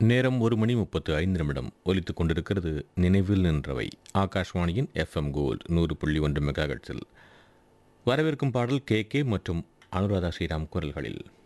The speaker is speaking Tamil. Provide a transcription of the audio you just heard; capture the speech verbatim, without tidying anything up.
நேரம் ஒரு மணி முப்பத்து ஐந்து நிமிடம் ஒலித்துக் கொண்டிருக்கிறது நினைவில் நின்றவை. ஆகாஷ்வாணியின் எஃப்எம் கோல்ட் நூறு புள்ளி ஒன்று மெகாஹெர்ட்ஸில் வரவிருக்கும் பாடல் கே கே மற்றும் அனுராதா ஸ்ரீராம் குரல்களில்.